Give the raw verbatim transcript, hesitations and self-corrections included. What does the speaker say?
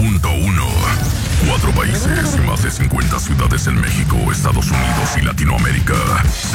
punto uno. Cuatro países y más de cincuenta ciudades en México, Estados Unidos y Latinoamérica.